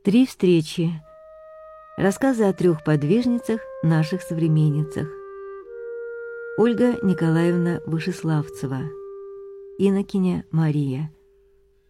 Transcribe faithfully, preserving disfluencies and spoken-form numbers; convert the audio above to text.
Три встречи. Рассказы о трех подвижницах, наших современницах. Ольга Николаевна Вышеславцева, инокиня Мария,